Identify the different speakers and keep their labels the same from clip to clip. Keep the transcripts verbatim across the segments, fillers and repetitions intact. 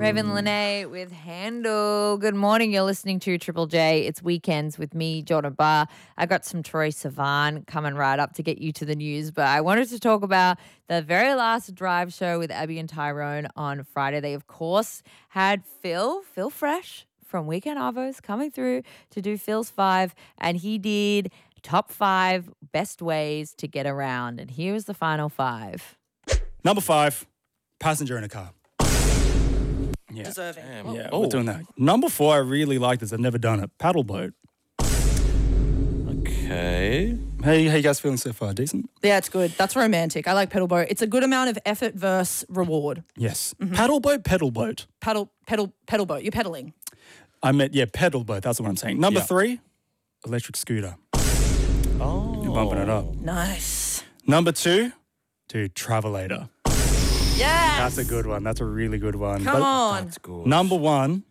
Speaker 1: Raven Lene with Handle. Good morning. You're listening to Triple J. It's weekends with me, Jordan Barr. I got some Troy Sivan coming right up to get you to the news, but I wanted to talk about the very last drive show with Abby and Tyrone on Friday. They, of course, had Phil, Phil Fresh from Weekend Arvos coming through to do Phil's Five, and he did top five best ways to get around. And here was the final five.
Speaker 2: Number five, passenger in a car. Yeah.
Speaker 3: Deserving.
Speaker 2: Damn, yeah, oh. We're doing that. Number four, I really like this. I've never done it. Paddle boat.
Speaker 4: Okay.
Speaker 2: Hey, how you guys feeling so far? Decent?
Speaker 3: Yeah, it's good. That's romantic. I like pedal boat. It's a good amount of effort versus reward.
Speaker 2: Yes. Mm-hmm. Paddle boat, pedal boat.
Speaker 3: Paddle, pedal, pedal boat. You're pedaling.
Speaker 2: I meant, yeah, pedal boat. That's what I'm saying. Number
Speaker 4: yeah.
Speaker 2: three, electric scooter.
Speaker 4: Oh.
Speaker 2: You're bumping it up.
Speaker 3: Nice.
Speaker 2: Number two, dude, travelator.
Speaker 3: Yes.
Speaker 2: That's a good one. That's a really good one.
Speaker 3: Come
Speaker 2: but
Speaker 3: on.
Speaker 4: That's good.
Speaker 2: Number one,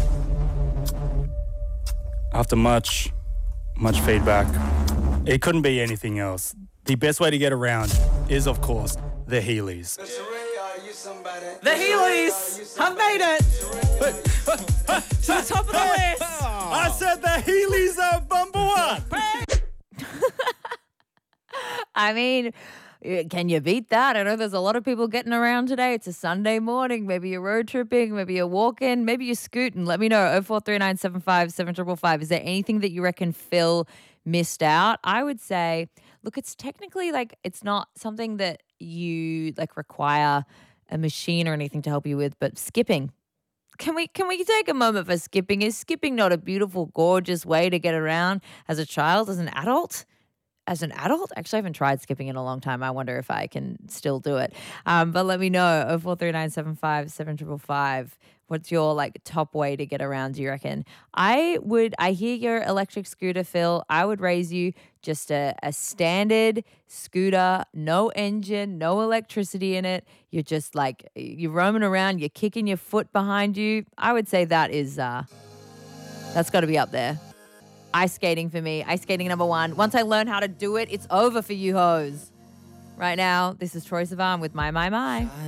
Speaker 2: after much, much feedback, it couldn't be anything else. The best way to get around is, of course, the Heelys.
Speaker 3: The Heelys have made it to the top of the list.
Speaker 2: I said the Heelys are number one.
Speaker 1: I mean, can you beat that? I know there's a lot of people getting around today. It's a Sunday morning. Maybe you're road tripping. Maybe you're walking. Maybe you're scooting. Let me know. oh four three nine seven five seven five five. Is there anything that you reckon Phil missed out? I would say, look, it's technically like it's not something that you like require a machine or anything to help you with, but skipping. Can we can we take a moment for skipping? Is skipping not a beautiful, gorgeous way to get around as a child, as an adult? As an adult? Actually, I haven't tried skipping in a long time. I wonder if I can still do it. Um, but let me know. oh four three nine seven five seven five five. What's your like top way to get around, do you reckon? I would, I hear your electric scooter, Phil. I would raise you just a, a standard scooter, no engine, no electricity in it. You're just like, you're roaming around, you're kicking your foot behind you. I would say that is, uh, that's got to be up there. Ice skating for me. Ice skating number one. Once I learn how to do it, it's over for you hoes. Right now, this is Troy Sivan with My, My, My.